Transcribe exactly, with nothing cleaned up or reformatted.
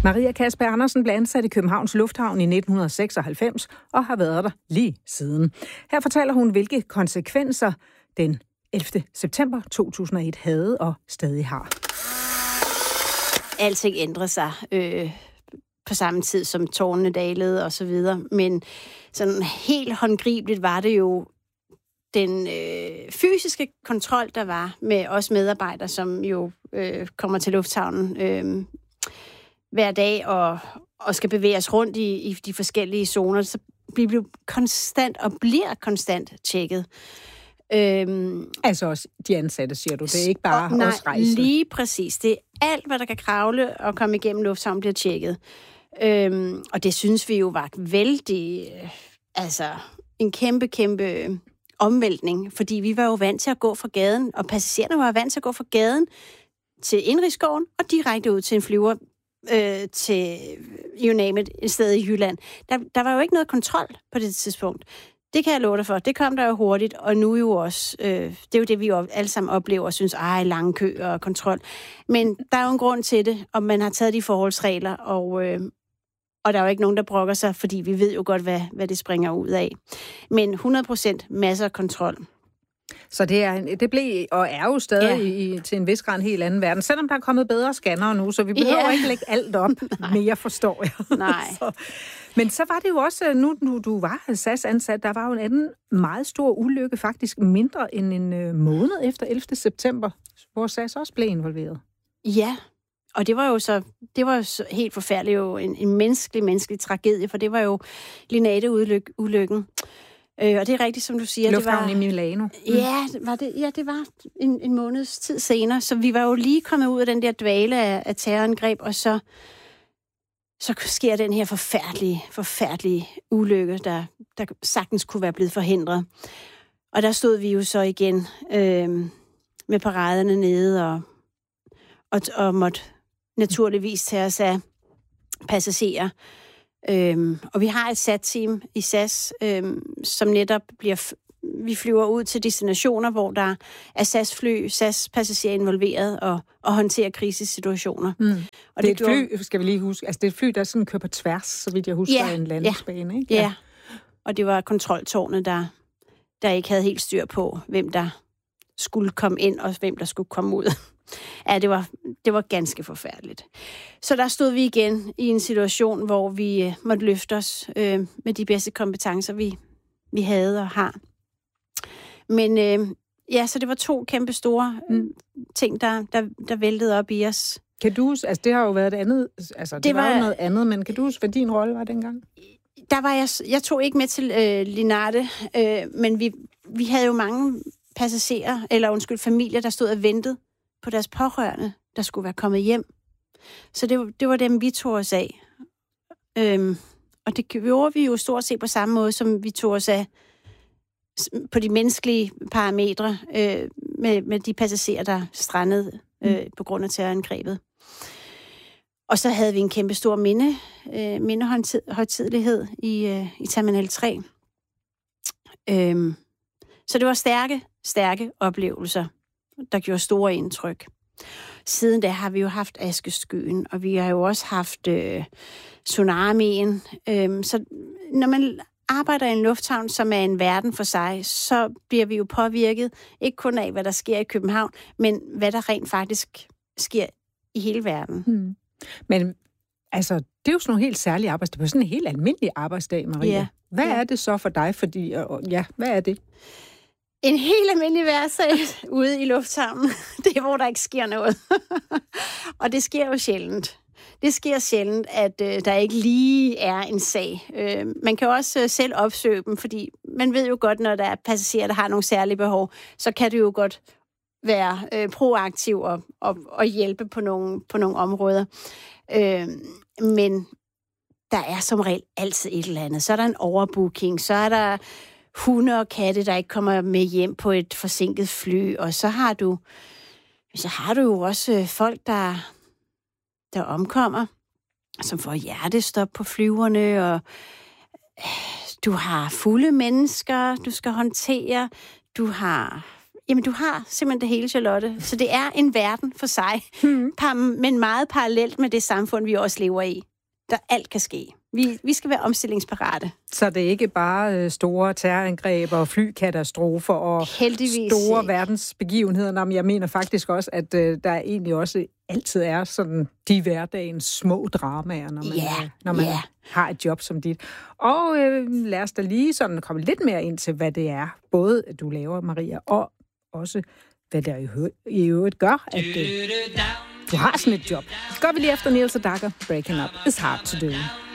Maria Kasper Andersen blev ansat i Københavns Lufthavn i nitten seksoghalvfems og har været der lige siden. Her fortæller hun, hvilke konsekvenser den ellevte september to tusind og et havde og stadig har. Alting ændrer sig øh, på samme tid, som tårnene dalede og så videre. Men sådan helt håndgribeligt var det jo den øh, fysiske kontrol, der var med os medarbejdere, som jo øh, kommer til lufthavnen øh, hver dag og, og skal bevæge os rundt i, i de forskellige zoner. Så vi blev konstant og bliver konstant tjekket. Øhm, altså også de ansatte, siger du. Det er ikke bare og, nej, os rejse. Lige præcis. Det er alt, hvad der kan kravle og komme igennem lufthavnen, bliver tjekket. Øhm, og det synes vi jo var vældig, øh, altså en kæmpe, kæmpe omvæltning, fordi vi var jo vant til at gå fra gaden, og passagererne var vant til at gå fra gaden til Indrigsgården og direkte ud til en flyver øh, til, you name it, et sted i Jylland. Der, der var jo ikke noget kontrol på det tidspunkt. Det kan jeg love dig for. Det kom der jo hurtigt, og nu jo også, øh, det er jo det, vi jo alle sammen oplever og synes, ej, lange kø og kontrol. Men der er jo en grund til det, og man har taget de forholdsregler, og, øh, og der er jo ikke nogen, der brokker sig, fordi vi ved jo godt, hvad, hvad det springer ud af. Men hundrede procent masser af kontrol. Så det, er, det blev og er jo stadig ja. i, til en vis grad en helt anden verden, selvom der er kommet bedre scannere nu, så vi behøver ja. ikke lægge alt op mere, forstår jeg. Nej. så. Men så var det jo også, nu, nu du var S A S-ansat, der var jo en anden meget stor ulykke, faktisk mindre end en øh, måned efter ellevte september, hvor S A S også blev involveret. Ja, og det var jo så, det var jo så helt forfærdeligt, jo en, en menneskelig, menneskelig tragedie, for det var jo Linate-ulykken. Øh, og det er rigtigt, som du siger. Lufthavn det var, i Milano. Mm. Ja, var det, ja, det var en, en måneds tid senere, så vi var jo lige kommet ud af den der dvale af, af terrorangreb, og så så sker den her forfærdelige, forfærdelige ulykke, der, der sagtens kunne være blevet forhindret. Og der stod vi jo så igen øh, med paraderne nede, og, og, og måtte naturligvis tage os af passagerer. Øh, og vi har et S A T-team i S A S, øh, som netop bliver... Vi flyver ud til destinationer, hvor der er S A S-fly, S A S-passagerer involveret og, og håndterer krisesituationer. Mm. Og det er det et fly, skal vi lige huske, altså det er et fly, der sådan kører på tværs, så vidt jeg husker, ja, en landingsbane, ja, ikke? Ja. ja, og det var kontroltårnet, der, der ikke havde helt styr på, hvem der skulle komme ind, og hvem der skulle komme ud. Ja, det var, det var ganske forfærdeligt. Så der stod vi igen i en situation, hvor vi øh, måtte løfte os øh, med de bedste kompetencer, vi, vi havde og har. Men øh, ja, så det var to kæmpe store mm. ting, der, der, der væltede op i os. Kan du, altså det har jo været et andet, altså det, det var, var jo noget andet, men kan du huske, hvad din rolle var dengang? Der var jeg, jeg tog ikke med til øh, Linate, øh, men vi, vi havde jo mange passagerer, eller undskyld, familier, der stod og ventede på deres pårørende, der skulle være kommet hjem. Så det, det var dem, vi tog os af. Øhm, og det gjorde vi jo stort set på samme måde, som vi tog os af på de menneskelige parametre øh, med, med de passagerer, der strandede øh, på grund af terrorangrebet. Og så havde vi en kæmpe stor minde, øh, mindehøjtidelighed i, øh, i Terminal tre. Øhm, så det var stærke, stærke oplevelser, der gjorde store indtryk. Siden da har vi jo haft askeskyen, og vi har jo også haft øh, tsunamien. Øh, så når man arbejder i en lufthavn, som er en verden for sig, så bliver vi jo påvirket, ikke kun af, hvad der sker i København, men hvad der rent faktisk sker i hele verden. Hmm. Men altså, det er jo sådan nogle helt særlige arbejdsdage. Det er sådan en helt almindelig arbejdsdag, Maria. Ja. Hvad ja. er det så for dig? Fordi, og, ja, hvad er det? En helt almindelig hverdag ude i lufthavnen. Det er, hvor der ikke sker noget. Og det sker jo sjældent. Det sker sjældent, at øh, der ikke lige er en sag. Øh, man kan også øh, selv opsøge dem, fordi man ved jo godt, når der er passagerer, der har nogle særlige behov, så kan det jo godt være øh, proaktiv og, og, og hjælpe på nogle, på nogle områder. Øh, men der er som regel altid et eller andet. Så er der en overbooking, så er der hunde og katte, der ikke kommer med hjem på et forsinket fly, og så har du, så har du jo også folk, der, der omkommer, som får hjertestop på flyverne, og du har fulde mennesker, du skal håndtere, du har Jamen, du har simpelthen det hele, Charlotte. Så det er en verden for sig, Hmm. par, men meget parallelt med det samfund, vi også lever i. Der alt kan ske. Vi, vi skal være omstillingsparate. Så det er ikke bare store terrorangreb og flykatastrofer og Heldigvis store ikke. verdensbegivenheder. Nå, men jeg mener faktisk også, at øh, der egentlig også altid er sådan de hverdagens små dramaer, når man, Ja, øh, når man ja. har et job som dit. Og øh, lad os da lige sådan komme lidt mere ind til, hvad det er, både du laver, Maria, og også hvad der i hø- i øvrigt gør, at øh, du har sådan et job. Så går vi lige efter Niels og Dagger. Breaking up is hard to do.